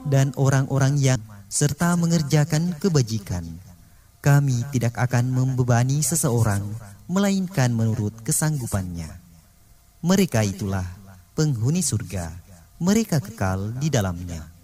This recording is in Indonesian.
dan orang-orang yang serta mengerjakan kebajikan. Kami tidak akan membebani seseorang melainkan menurut kesanggupannya. Mereka itulah penghuni surga, mereka kekal di dalamnya.